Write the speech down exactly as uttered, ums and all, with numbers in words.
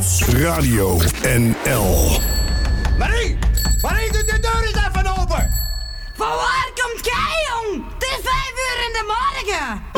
Radio N L. Marie! Marie, doe de deur eens even open! Van waar komt jij, jong? Het is vijf uur in de morgen.